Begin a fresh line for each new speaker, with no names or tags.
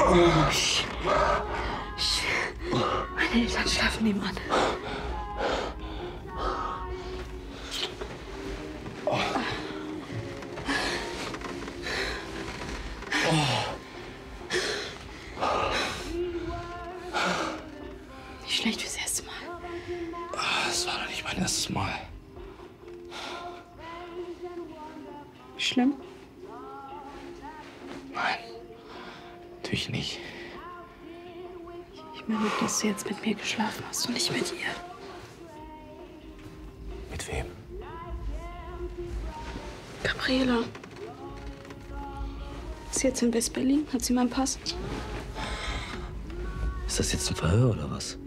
Meine Eltern schlafen nebenan. Nicht schlecht fürs erste Mal.
Das war doch nicht mein erstes Mal.
Schlimm?
Nein, natürlich nicht.
Ich meine, dass du jetzt mit mir geschlafen hast und nicht mit ihr.
Mit wem?
Gabriela. Ist sie jetzt in West-Berlin? Hat sie meinen Pass?
Ist das jetzt ein Verhör oder was?